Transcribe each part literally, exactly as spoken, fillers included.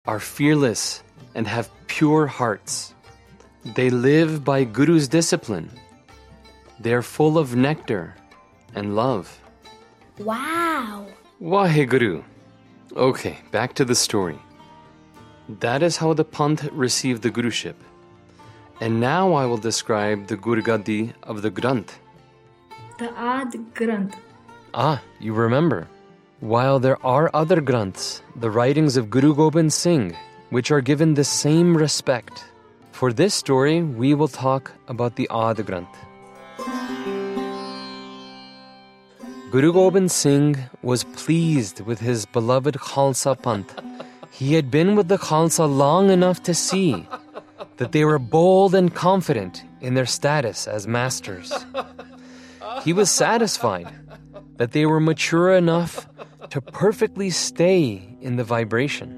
are fearless and have pure hearts. They live by Guru's discipline. They are full of nectar and love. Wow! Waheguru. Okay, back to the story. That is how the Panth received the Guruship. And now I will describe the Gurgadi of the Granth. The Ad Granth. Ah, you remember. While there are other Granths, the writings of Guru Gobind Singh, which are given the same respect. For this story, we will talk about the Ad Granth. Guru Gobind Singh was pleased with his beloved Khalsa Panth. He had been with the Khalsa long enough to see that they were bold and confident in their status as masters. He was satisfied that they were mature enough to perfectly stay in the vibration.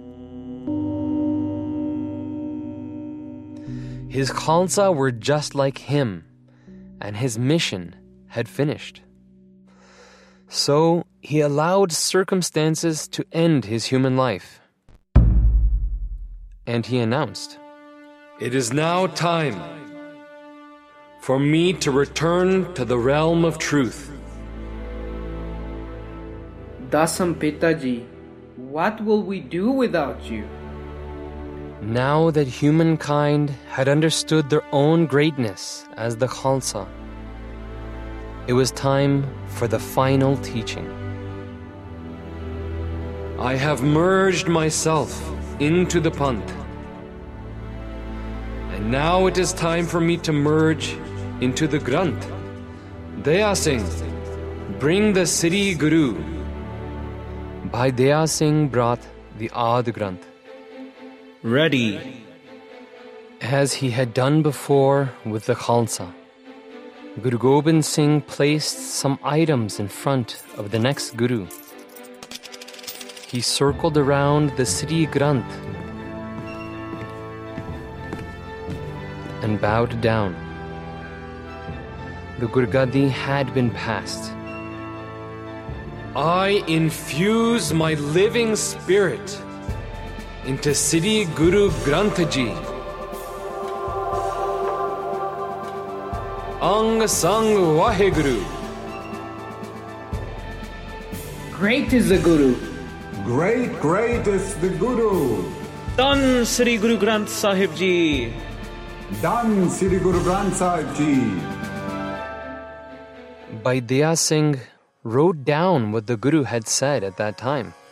His Khalsa were just like him, and his mission had finished. So he allowed circumstances to end his human life. And he announced, "It is now time for me to return to the realm of truth." Dasam Pitaji, what will we do without you? Now that humankind had understood their own greatness as the Khalsa, it was time for the final teaching. I have merged myself into the Panth. And now it is time for me to merge into the Granth. Daya Singh, bring the city Guru. Bhai Daya Singh brought the Ad Granth. Ready. As he had done before with the Khalsa, Guru Gobind Singh placed some items in front of the next Guru. He circled around the city Granth and bowed down. The Gurgadi had been passed. I infuse my living spirit into Siddhi Guru Granth Ji. Ang Sang Waheguru. Great is the Guru. Great, great is the Guru. Dhan Sri Guru Granth Sahib Ji. Dhan Sri Guru Granth Sahib Ji. Bhai Daya Singh wrote down what the Guru had said at that time.